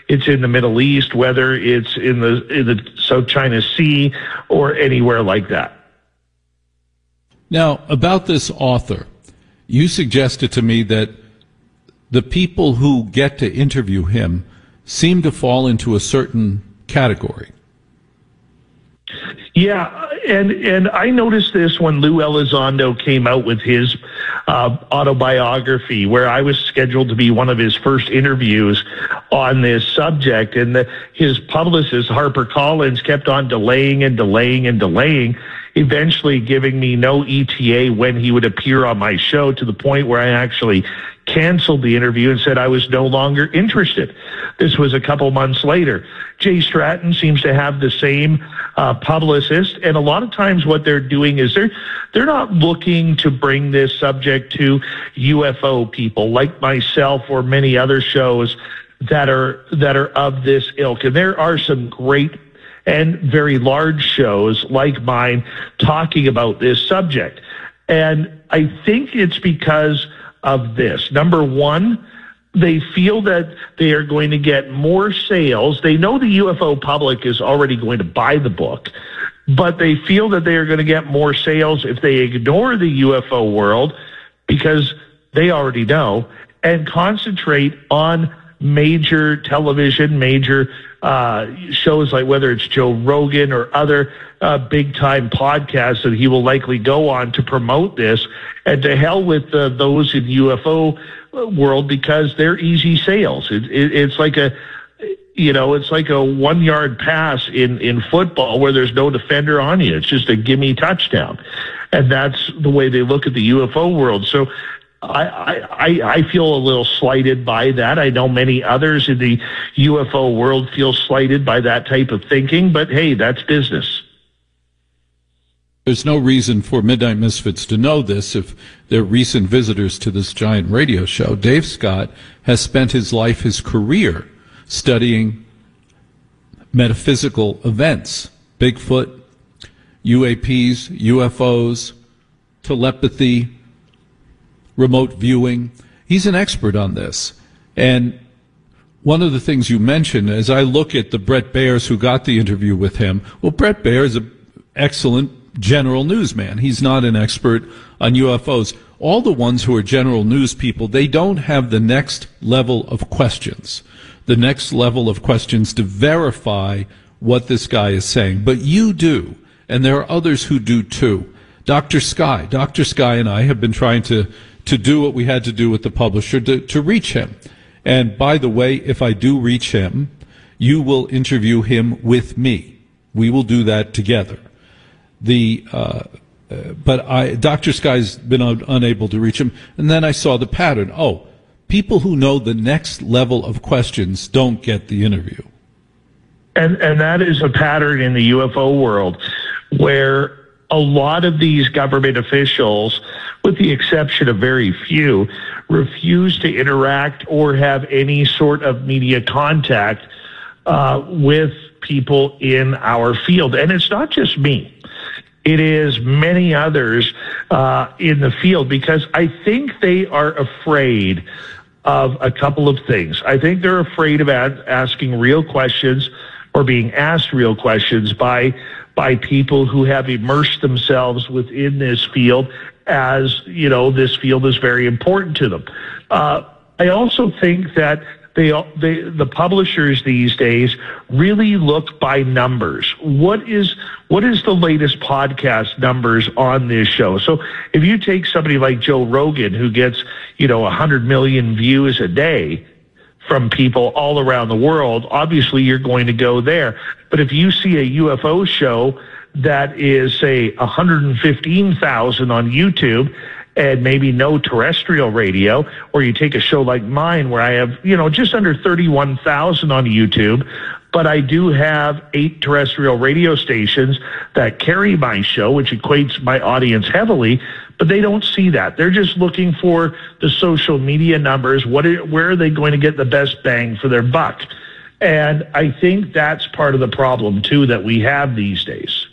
it's in the Middle East, whether it's in the South China Sea or anywhere like that. Now, about this author, you suggested to me that the people who get to interview him seem to fall into a certain category. Yeah, and I noticed this when Lou Elizondo came out with his autobiography, where I was scheduled to be one of his first interviews on this subject, and his publicist, HarperCollins, kept on delaying, eventually giving me no ETA when he would appear on my show, to the point where I actually canceled the interview and said I was no longer interested. This was a couple months later. Jay Stratton seems to have the same publicist, and a lot of times what they're doing is they're not looking to bring this subject to UFO people like myself or many other shows that are of this ilk. And there are some great and very large shows like mine talking about this subject. And I think it's because of this. Number one, they feel that they are going to get more sales. They know the UFO public is already going to buy the book, but they feel that they are going to get more sales if they ignore the UFO world, because they already know, and concentrate on major television, major shows, like whether it's Joe Rogan or other big-time podcasts that he will likely go on to promote this. And to hell with those in UFO world, because they're easy sales. It's like a 1 yard pass in football where there's no defender on you. It's just a gimme touchdown. And that's the way they look at the UFO world. So I feel a little slighted by that. I know many others in the UFO world feel slighted by that type of thinking, but hey, that's business. There's no reason for Midnight Misfits to know this if they're recent visitors to this giant radio show. Dave Scott has spent his life, his career, studying metaphysical events, Bigfoot, UAPs, UFOs, telepathy, remote viewing. He's an expert on this. And one of the things you mentioned, as I look at the Brett Bayers who got the interview with him, well, Brett Baer is an excellent general newsman. He's not an expert on UFOs. All the ones who are general news people, they don't have the next level of questions, the next level of questions to verify what this guy is saying. But you do, and there are others who do too. Dr. Sky and I have been trying to do what we had to do with the publisher to reach him. And by the way, if I do reach him, you will interview him with me. We will do that together. But Dr. Sky's been unable to reach him. And then I saw the pattern. Oh, people who know the next level of questions don't get the interview. And that is a pattern in the UFO world, where a lot of these government officials, with the exception of very few, refuse to interact or have any sort of media contact with people in our field. And it's not just me. It is many others in the field, because I think they are afraid of a couple of things. I think they're afraid of asking real questions or being asked real questions by people who have immersed themselves within this field, as, you know, this field is very important to them. I also think that the publishers these days really look by numbers. What is the latest podcast numbers on this show? So if you take somebody like Joe Rogan, who gets 100 million views a day from people all around the world, obviously you're going to go there. But if you see a UFO show that is, say, 115,000 on YouTube and maybe no terrestrial radio, or you take a show like mine where I have, just under 31,000 on YouTube, but I do have 8 terrestrial radio stations that carry my show, which equates my audience heavily, but they don't see that. They're just looking for the social media numbers. Where are they going to get the best bang for their buck? And I think that's part of the problem, too, that we have these days.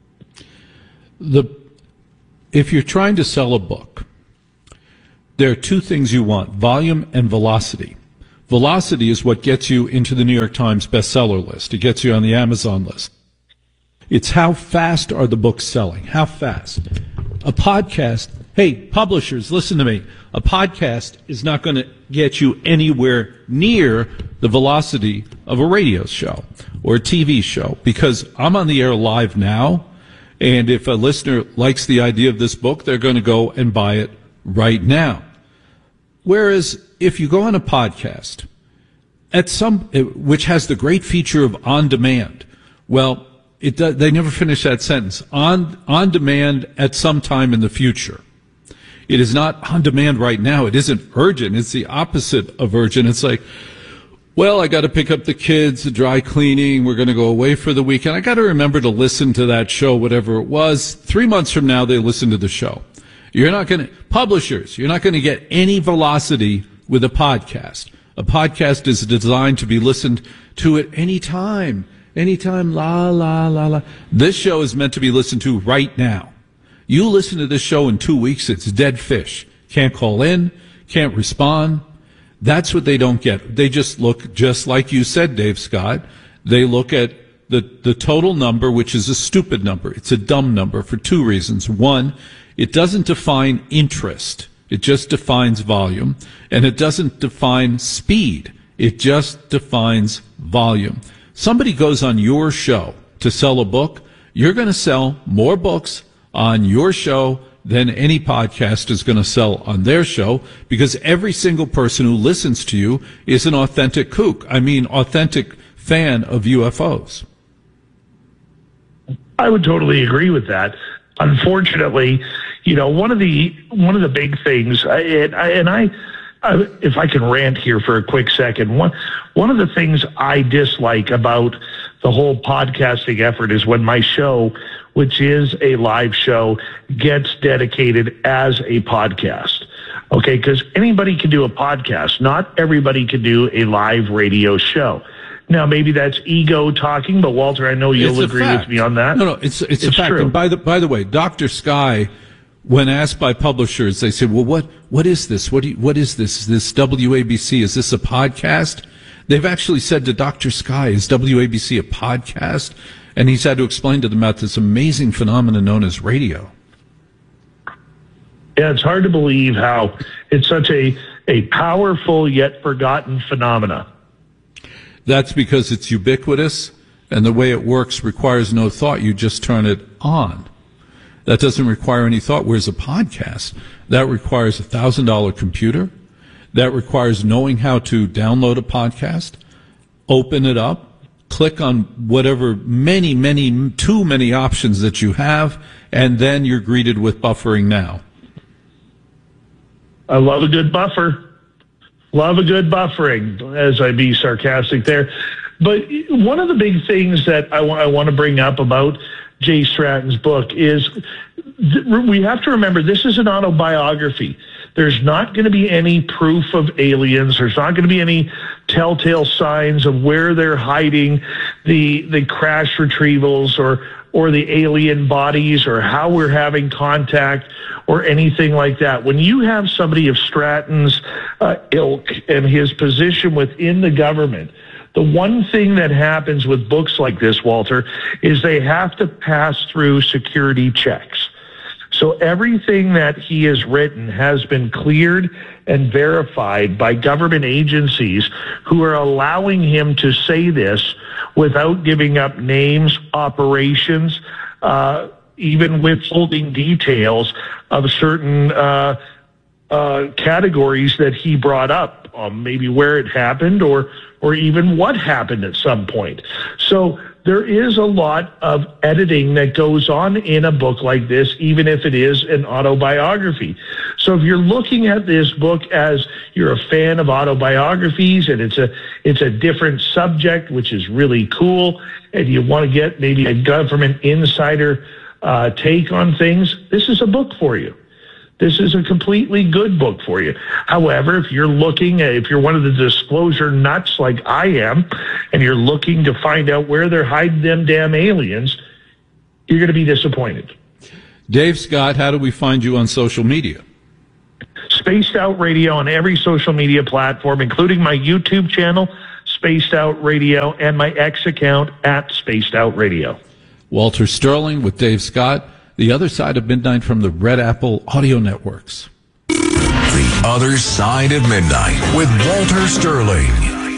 If you're trying to sell a book, there are 2 things you want: volume and velocity. Velocity is what gets you into the New York Times bestseller list. It gets you on the Amazon list. It's how fast are the books selling? How fast? A podcast, hey, publishers, listen to me. A podcast is not going to get you anywhere near the velocity of a radio show or a TV show, because I'm on the air live now, and if a listener likes the idea of this book, they're going to go and buy it right now. Whereas if you go on a podcast, which has the great feature of on demand, well, they never finish that sentence. On demand at some time in the future. It is not on demand right now. It isn't urgent. It's the opposite of urgent. It's like, well, I got to pick up the kids, the dry cleaning. We're going to go away for the weekend. I got to remember to listen to that show, whatever it was. 3 months from now, they listen to the show. Publishers, you're not going to get any velocity with a podcast. A podcast is designed to be listened to at any time. Anytime, la, la, la, la. This show is meant to be listened to right now. You listen to this show in 2 weeks, it's dead fish. Can't call in, can't respond. That's what they don't get. They just look, just like you said, Dave Scott, they look at the total number, which is a stupid number. It's a dumb number for two reasons. One, it doesn't define interest. It just defines volume. And it doesn't define speed. It just defines volume. Somebody goes on your show to sell a book, you're going to sell more books on your show than any podcast is going to sell on their show, because every single person who listens to you is an authentic kook. I mean, authentic fan of UFOs. I would totally agree with that. Unfortunately, one of the big things, if I can rant here for a quick second, one of the things I dislike about the whole podcasting effort is when my show, which is a live show, gets dedicated as a podcast. Okay, because anybody can do a podcast. Not everybody can do a live radio show. Now, maybe that's ego talking, but Walter, I know you'll agree with me on that. No, it's a fact. True. And by the way, Dr. Sky, when asked by publishers, they said, well, what is this? What is this? This WABC? Is this a podcast? They've actually said to Dr. Sky, is WABC a podcast? And he's had to explain to them about this amazing phenomenon known as radio. Yeah, it's hard to believe how it's such a powerful yet forgotten phenomena. That's because it's ubiquitous, and the way it works requires no thought. You just turn it on. That doesn't require any thought, whereas a podcast, that requires a $1,000 computer. That requires knowing how to download a podcast, open it up, click on whatever too many options that you have, and then you're greeted with buffering now. I love a good buffer. Love a good buffering, as I be sarcastic there. But one of the big things that I want to bring up about Jay Stratton's book is we have to remember this is an autobiography. There's not going to be any proof of aliens. There's not going to be any telltale signs of where they're hiding the crash retrievals or the alien bodies or how we're having contact or anything like that. When you have somebody of Stratton's ilk and his position within the government, the one thing that happens with books like this, Walter, is they have to pass through security checks. So everything that he has written has been cleared and verified by government agencies who are allowing him to say this without giving up names, operations, even withholding details of certain categories that he brought up, maybe where it happened or even what happened at some point. So there is a lot of editing that goes on in a book like this, even if it is an autobiography. So if you're looking at this book as you're a fan of autobiographies and it's a different subject, which is really cool, and you want to get maybe a government insider take on things, this is a book for you. This is a completely good book for you. However, if you're one of the disclosure nuts like I am, and you're looking to find out where they're hiding them damn aliens, you're going to be disappointed. Dave Scott, how do we find you on social media? Spaced Out Radio on every social media platform, including my YouTube channel, Spaced Out Radio, and my X account at Spaced Out Radio. Walter Sterling with Dave Scott, The Other Side of Midnight from the Red Apple Audio Networks. The Other Side of Midnight with Walter Sterling.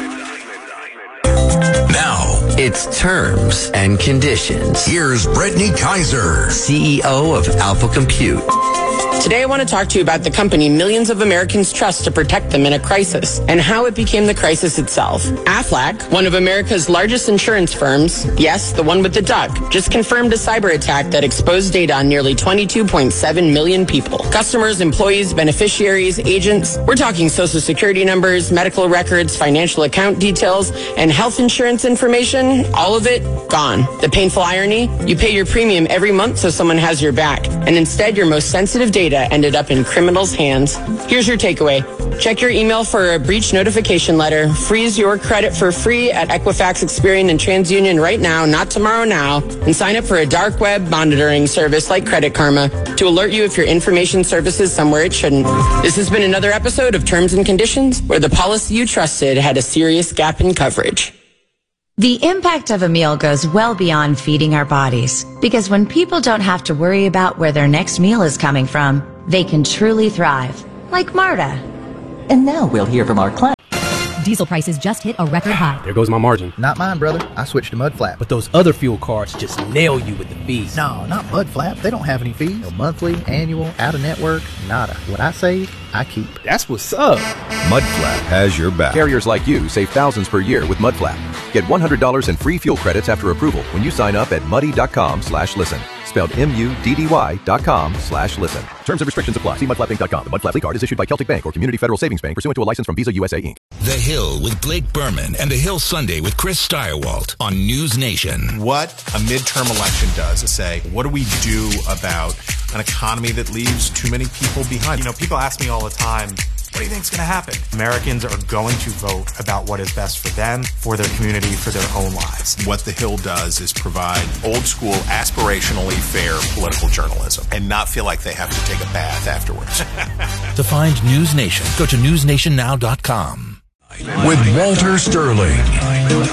Now, it's Terms and Conditions. Here's Brittany Kaiser, CEO of Alpha Compute. Today I want to talk to you about the company millions of Americans trust to protect them in a crisis and how it became the crisis itself. Aflac, one of America's largest insurance firms, yes, the one with the duck, just confirmed a cyber attack that exposed data on nearly 22.7 million people. Customers, employees, beneficiaries, agents. We're talking social security numbers, medical records, financial account details, and health insurance information. All of it gone. The painful irony? You pay your premium every month so someone has your back, and instead your most sensitive data ended up in criminals' hands. Here's your takeaway. Check your email for a breach notification letter. Freeze your credit for free at Equifax, Experian, and TransUnion right now, not tomorrow now, and sign up for a dark web monitoring service like Credit Karma to alert you if your information surfaces somewhere it shouldn't. This has been another episode of Terms and Conditions, where the policy you trusted had a serious gap in coverage. The impact of a meal goes well beyond feeding our bodies, because when people don't have to worry about where their next meal is coming from, they can truly thrive, like Marta. And now we'll hear from our client. Diesel prices just hit a record high. There goes my margin. Not mine, brother. I switched to Mudflap. But those other fuel cards just nail you with the fees. No, not Mudflap. They don't have any fees. No monthly, annual, out-of-network, nada. What I save, I keep. That's what's up. Mudflap has your back. Carriers like you save thousands per year with Mudflap. Get $100 in free fuel credits after approval when you sign up at muddy.com/listen. Spelled MUDDY.com/listen. Terms and restrictions apply. See mudflappinc.com. The Mudflap card is issued by Celtic Bank or Community Federal Savings Bank pursuant to a license from Visa USA Inc. The Hill with Blake Berman and The Hill Sunday with Chris Steyerwalt on News Nation. What a midterm election does is say, what do we do about an economy that leaves too many people behind? You know, people ask me all the time, what do you think is going to happen? Americans are going to vote about what is best for them, for their community, for their own lives. What The Hill does is provide old school, aspirationally fair political journalism and not feel like they have to take a bath afterwards. To find News Nation, go to newsnationnow.com. With Walter Sterling.